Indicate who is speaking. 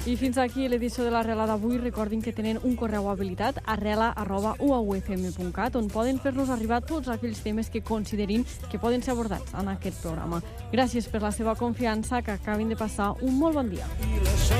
Speaker 1: I fins aquí l'edició de l'Arrela d'avui. Recordin que tenen un correu habilitat, arrela@uaufm.cat, on poden fer-nos arribar tots aquells temes que considerin que poden ser abordats en aquest programa. Gràcies per la seva confiança, que acabin de passar un molt bon dia.